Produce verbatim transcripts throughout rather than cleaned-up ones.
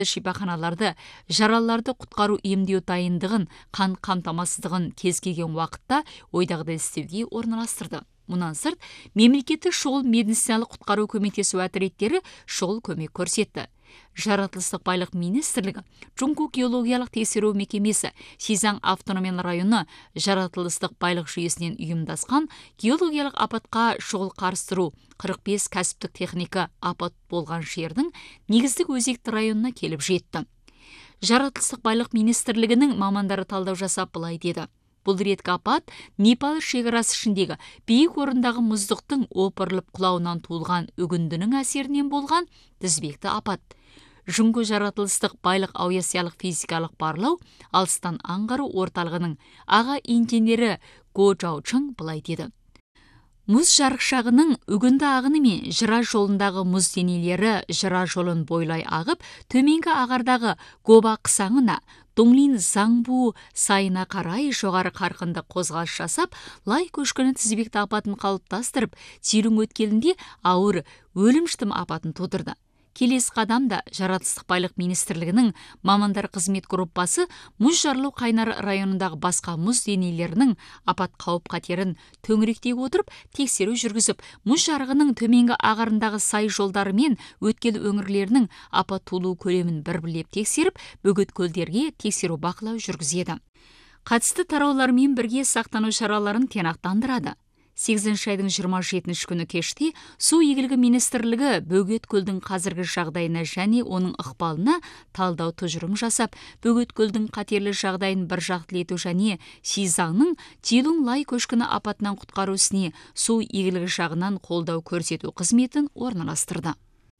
шипаханаларды жараларды құтқару емдеу дайындығын, қан қамтамасыздығын кез келген уақытта ойдағыдай істеуге орналастырды. Мұнан сырт, мемлекеттік шұғыл медициналық құтқару көмектесу отрядтері шұғыл көмек көрсетті. Жаратылыстық байлық министрлігі, Чунку геологиялық тексеру мекемесі, Сизан автономиялы районы жаратылыстық байлық жүйесінен ұйымдасқан геологиялық апатқа шұғыл қарсы қырық бес кәсіптік техника апат болған жердің негіздік өзекті районына келіп жетті. Жаратылыстық байлық министрлігінің мамандары талдау жасап былай деді: бұл реткі апат Непал шекарасы ішіндегі биік орындағы мұздықтың опырылып құлауынан туылған үгіндінің әсерінен болған тізбекті апат. Жүнгі жаратылыстық байлық ауясиялық физикалық барлау алыстан аңғару орталығының аға инженері Го Жаучың былай деді: мұз жарықшағының үгінді ағыны мен жыра жолындағы мұз денелері жыра жолын бойлай ағып, төменгі ағардағы Гоба қысаңына, Донглин Заңбу сайына қарай жоғары қарқынды қозғалыс жасап, лай көшкіні тізбекті апатын қалыптастырып, терең өткелінде ауыр өлім-жітім апатын тудырды. Келесі қадамда жаратылыстық байлық министрлігінің мамандар қызмет группасы мұз жарылу қайнар районындағы басқа мұз денелерінің апат қауіп қатерін төңіректей отырып тексеру жүргізіп, мұз жарығының төменгі ағарындағы сай жолдары мен өткел өңірлерінің апат тулу көлемін бір білеп тексеріп, бөгет көлдерге тексеру бақылау жүргізеді. Қатысты тараулармен бірге сақтану шараларын тиянақтандырады. сегізінші айдың жиырма жетінші күні кеште су игілігі министрлігі бөгет көлдің қазіргі жағдайына және оның ықпалына талдау тұжырым жасап, бөгет көлдің қатерлі жағдайын бір жақтылы ету және Сизанның Тилун лай көшкіні апатынан құтқару ісіне су игілігі жағынан қолдау көрсету қызметін орналастырды.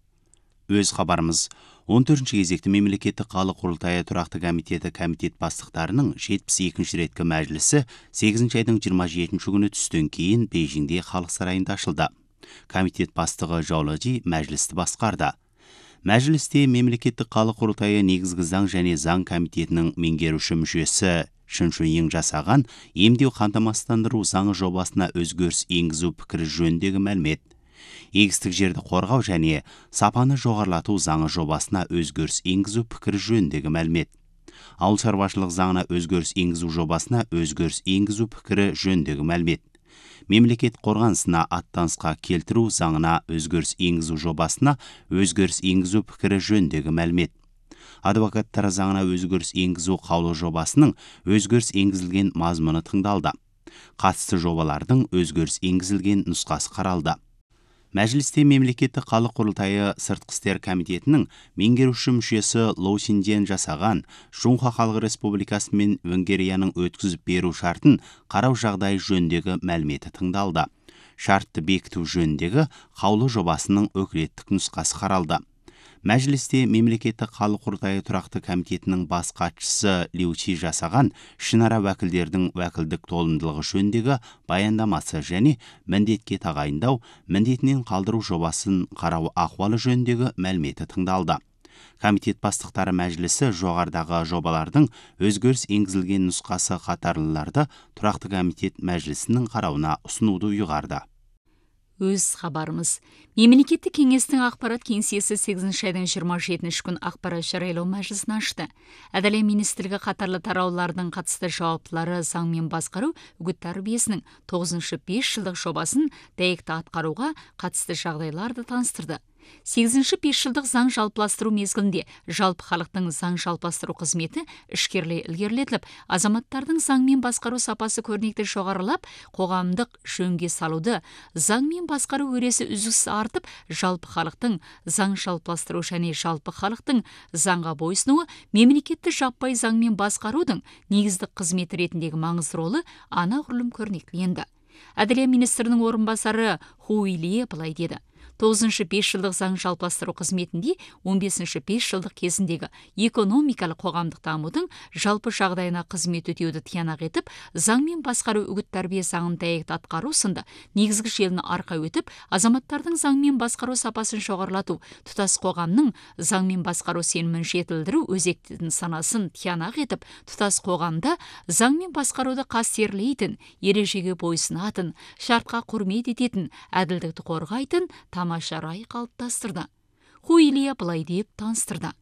Өз хабарымыз он төртінші кезекті мемлекеттік халық құрылтайы тұрақты комитеті комитет бастықтарының жетпіс екінші реткі мәжілісі сегізінші айдың жиырма жетінші күні түстен кейін Бейжіңде халық сарайында ашылды. Комитет бастығы Жаулажи мәжілісті басқарды. Мәжілісте мемлекеттік халық құрылтайы негізгі заң және заң комитетінің меңгеруші мүшесі Шын Шуйың жасаған емдеу қамтамасыздандыру заңы жобасына өзгеріс енгізу пікірі жөніндегі мәлімет. Егістік жерді қорғау және сапаны жоғарылату заңы жобасына өзгеріс енгізу пікірі жөніндегі мәлімет. Ауыл шаруашылық заңына өзгеріс енгізу жобасына өзгеріс енгізу пікірі жөніндегі мәлімет. Мемлекет қорғанысына аттанысқа келтіру заңына өзгеріс енгізу жобасына өзгеріс енгізу пікірі жөніндегі мәлімет. Адвокаттар заңына өзгеріс енгізу қаулы жобасының өзгеріс енгізілген мазмұны тыңдалды. Қатысты жобалардың өзгеріс енгізілген нұсқасы қаралды. Мәжілісте мемлекеттік халық құрылтайы сыртқы істер комитетінің меңгеруші мүшесі Лоу Синьцзян жасаған Жоңха Халық Республикасы мен Венгрияның өткізіп беру шартын қарау жағдайы жөніндегі мәліметі тыңдалды. Шартты бекіту жөніндегі қаулы жобасының өкілеттік нұсқасы қаралды. Мәжілісте мемлекеттік халық құрылтайы тұрақты комитетінің бас хатшысы Лиу Чи жасаған ішінара уәкілдердің уәкілдік толымдылығы жөніндегі баяндамасы және міндетке тағайындау, міндетінен қалдыру жобасын қарау ахуалы жөніндегі мәліметі тыңдалды. Комитет бастықтары мәжілісі жоғарыдағы жобалардың өзгеріс енгізілген нұсқасы қатарлыларды тұрақты комитет мәжілісінің қарауына ұсынуды ұйғарды. Өз хабарымыз. Мемлекеттік кеңестің ақпарат кеңсесі сегізінші айдың жиырма жетінші күн ақпарат жариялау мәжілісін ашты. Әділет министрлігі қатарлы тараулардың қатысты жауаптылары заңмен басқару үгіт тәрбиесінің тоғызыншы бес жылдық жобасын дәйекті атқаруға қатысты жағдайларды таныстырды. сегізінші бес жылдық заң жалпыластыру мезгілінде жалпы халықтың заң жалпыластыру қызметі ішкерлей ілгерілетіліп, азаматтардың заңмен басқару сапасы көрнекті жоғарылап, қоғамдық жөнге салуды, заңмен басқару өресі үздіксіз артып, жалпы халықтың заң жалпыластыру және жалпы халықтың заңға бойсынуы мемлекетті жаппай заңмен басқарудың негіздік қызметі ретіндегі маңызды ролы анағұрлым көрнектіленді. Әділет министрінің орынбасары Ху Илие былай деді: тоғызыншы бес жылдық заң жалпыластыру қызметінде он бесінші бес жылдық кезіндегі экономикалық қоғамдық дамудың жалпы жағдайына қызмет өтеуді тиянақ етіп, заңмен басқару үгіт тәрбие заңын дәйекті атқару сынды негізгі желіні арқа өтіп, азаматтардың заңмен басқару сапасын жоғарылату, тұтас қоғамның заңмен басқару сенімін жетілдіру өзектілігін санасын тиянақ етіп, тұтас қоғамда заңмен басқаруды қастерлейтін, ережеге бойсынатын, шартқа құрмет ететін, әділдікті қорғайтын тамаша рай қалыптастырды. Ху Илие былай деп таныстырды: